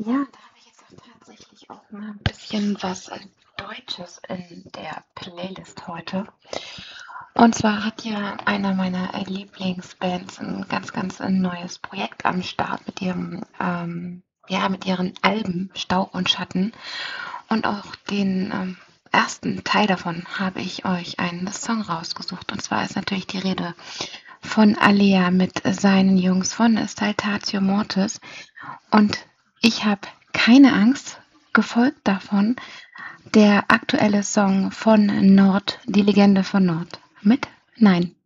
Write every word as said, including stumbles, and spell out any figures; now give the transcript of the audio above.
Ja, da habe ich jetzt auch tatsächlich auch mal ein bisschen was äh, Deutsches in der Playlist heute. Und zwar hat ja einer meiner äh, Lieblingsbands ein ganz, ganz ein neues Projekt am Start mit ihrem, ähm, ja, mit ihren Alben Staub und Schatten. Und auch den ähm, ersten Teil davon habe ich euch einen Song rausgesucht. Und zwar ist natürlich die Rede von Alea mit seinen Jungs von Saltatio Mortis. Und ich habe keine Angst, gefolgt davon der aktuelle Song von Nord, die Legende von Nord. Mit? Nein.